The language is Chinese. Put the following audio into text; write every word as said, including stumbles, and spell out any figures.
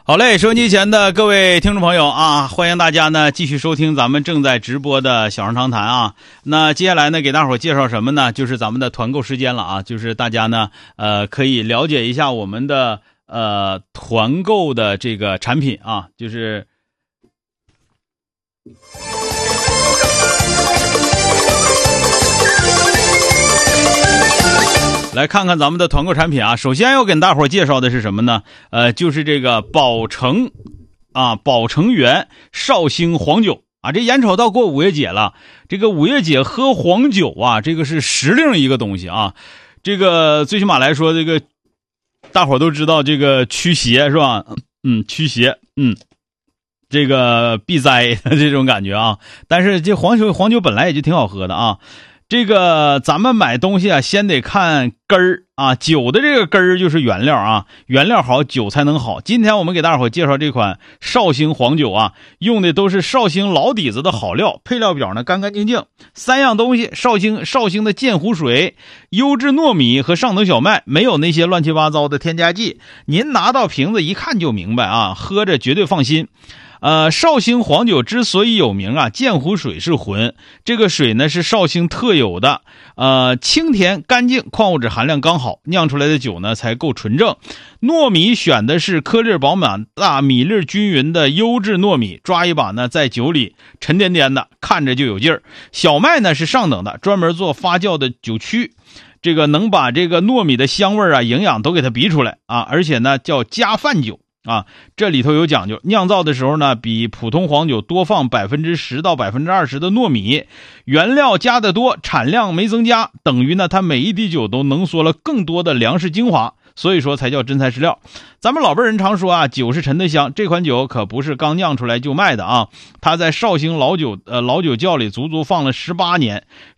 好嘞，收音机前的各位听众朋友啊，欢迎大家呢继续收听咱们正在直播的小声长谈啊。那接下来呢，给大伙儿介绍什么呢？就是咱们的团购时间了啊，就是大家呢呃可以了解一下我们的呃团购的这个产品啊，就是来看看咱们的团购产品啊。首先要跟大伙儿介绍的是什么呢？呃，就是这个宝城啊，宝城园绍兴黄酒啊。这眼瞅到过五月节了，这个五月节喝黄酒啊，这个是时令一个东西啊。这个最起码来说，这个大伙儿都知道这个驱邪是吧？嗯，驱邪，嗯，这个避灾的这种感觉啊。但是这黄酒黄酒本来也就挺好喝的啊。这个咱们买东西啊，先得看根儿啊，酒的这个根儿就是原料啊，原料好酒才能好。今天我们给大伙介绍这款绍兴黄酒啊，用的都是绍兴老底子的好料，配料表呢干干净净，三样东西：绍兴绍兴的鉴湖水、优质糯米和上等小麦，没有那些乱七八糟的添加剂。您拿到瓶子一看就明白啊，喝着绝对放心。呃，绍兴黄酒之所以有名啊，鉴湖水是浑，这个水呢是绍兴特有的，呃，清甜干净，矿物质含量刚好，酿出来的酒呢才够纯正。糯米选的是颗粒饱满、大米粒均匀的优质糯米，抓一把呢在酒里沉甸甸的，看着就有劲儿。小麦呢是上等的，专门做发酵的酒曲。这个能把这个糯米的香味啊、营养都给它逼出来啊，而且呢叫加饭酒。啊，这里头有讲究，酿造的时候呢，比普通黄酒多放百分之十到百分之二十的糯米，原料加的多，产量没增加，等于呢，它每一滴酒都浓缩了更多的粮食精华，所以说才叫真材实料。咱们老辈人常说啊，酒是陈的香，这款酒可不是刚酿出来就卖的啊，它在绍兴老酒呃老酒窖里足足放了十八年。